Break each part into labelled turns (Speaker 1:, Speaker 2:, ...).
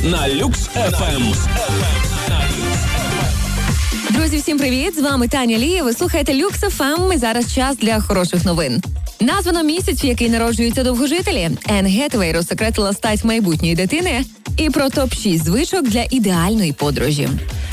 Speaker 1: на Люкс FM.
Speaker 2: Друзі, всім привіт! З вами Таня Лія. Ви слухаєте Люкс FM. І зараз час для хороших новин. Названо місяць, в який народжуються довгожителі. Енн Гетвей розсекретила стать майбутньої дитини і про топ-6 звичок для ідеальної подорожі.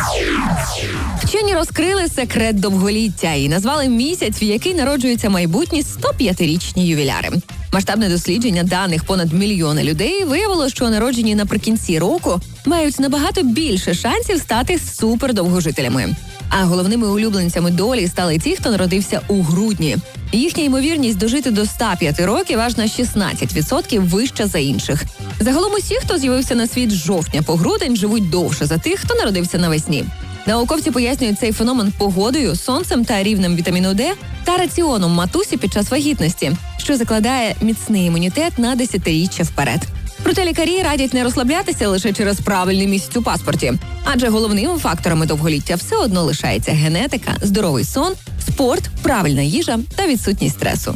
Speaker 2: Вчені розкрили секрет довголіття і назвали місяць, в який народжуються майбутні 105-річні ювіляри. Масштабне дослідження даних понад 1 мільйон людей виявило, що народжені наприкінці року мають набагато більше шансів стати супердовгожителями. А головними улюбленцями долі стали ті, хто народився у грудні. Їхня ймовірність дожити до 105 років аж на 16% вища за інших. Загалом усі, хто з'явився на світ з жовтня по грудень, живуть довше за тих, хто народився навесні. Науковці пояснюють цей феномен погодою, сонцем та рівнем вітаміну Д та раціоном матусі під час вагітності, що закладає міцний імунітет на десятиріччя вперед. Проте лікарі радять не розслаблятися лише через правильний місяць у паспорті, адже головними факторами довголіття все одно лишається генетика, здоровий сон, спорт, правильна їжа та відсутність стресу.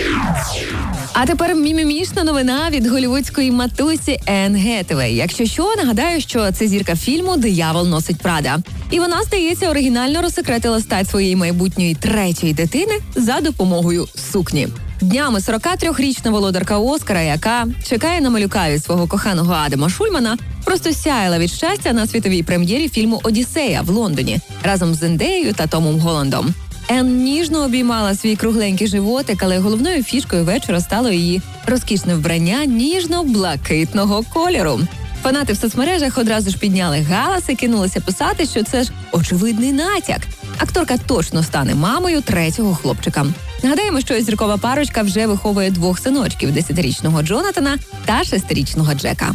Speaker 2: А тепер мімімішна новина від голлівудської матусі Енн Гетвей. Якщо що, нагадаю, що це зірка фільму «Диявол носить Прада». І вона, здається, оригінально розсекретила стать своєї майбутньої 3-ї дитини за допомогою сукні. Днями 43-річна володарка Оскара, яка чекає на малюка від свого коханого Адама Шульмана, просто сяяла від щастя на світовій прем'єрі фільму «Одіссея» в Лондоні разом з Зендеєю та Томом Голландом. Енн ніжно обіймала свій кругленький животик, але головною фішкою вечора стало її розкішне вбрання ніжно-блакитного кольору. Фанати в соцмережах одразу ж підняли галас і кинулися писати, що це ж очевидний натяк. Акторка точно стане мамою 3-го хлопчика. Нагадаємо, що зіркова парочка вже виховує 2 синочків – 10-річного Джонатана та 6-річного Джека.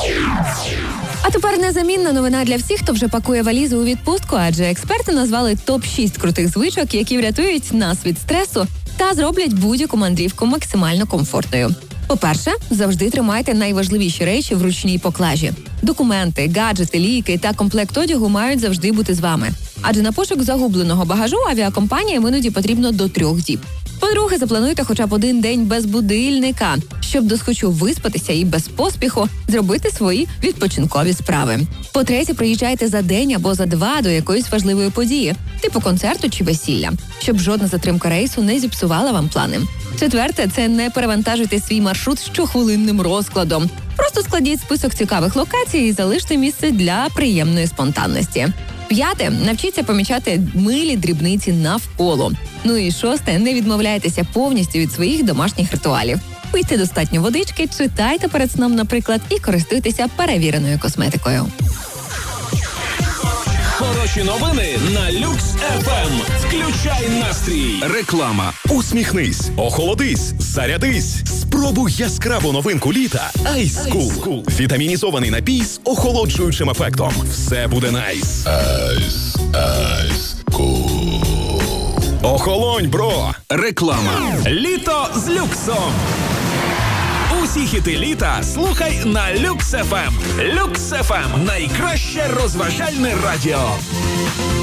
Speaker 2: А тепер незамінна новина для всіх, хто вже пакує валізу у відпустку, адже експерти назвали топ-6 крутих звичок, які врятують нас від стресу та зроблять будь-яку мандрівку максимально комфортною. По-перше, завжди тримайте найважливіші речі в ручній поклажі. Документи, гаджети, ліки та комплект одягу мають завжди бути з вами. Адже на пошук загубленого багажу авіакомпаніям іноді потрібно до 3 діб. По-друге, заплануйте хоча б 1 день без будильника, щоб досхочу виспатися і без поспіху зробити свої відпочинкові справи. По-третє, приїжджайте за день або за 2 до якоїсь важливої події, типу концерту чи весілля, щоб жодна затримка рейсу не зіпсувала вам плани. Четверте, це не перевантажуйте свій маршрут щохвилинним розкладом. Просто складіть список цікавих локацій і залиште місце для приємної спонтанності. 5. Навчіться помічати милі дрібниці навколо. Ну і 6. Не відмовляйтеся повністю від своїх домашніх ритуалів. Пийте достатньо водички, читайте перед сном, наприклад, і користуйтеся перевіреною косметикою.
Speaker 1: Хороші новини на Люкс FM. Включай настрій.
Speaker 3: Реклама. Усміхнись, охолодись, зарядись. Спробуй яскраву новинку літа Ice Cool. Вітамінізований напій з охолоджуючим ефектом. Все буде найс. Ice Cool. Охолонь, бро.
Speaker 1: Реклама. Літо з люксом. Усі хіти літа слухай на Люкс FM. Люкс FM – найкраще розважальне радіо.